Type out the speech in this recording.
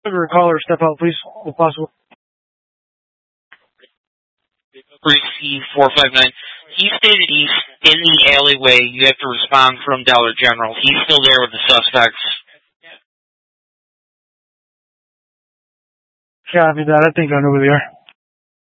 Caller, step out, please, if possible. C459. He stated he's in the alleyway. You have to respond from Dollar General. He's still there with the suspects. Copy that. I think I know where they are.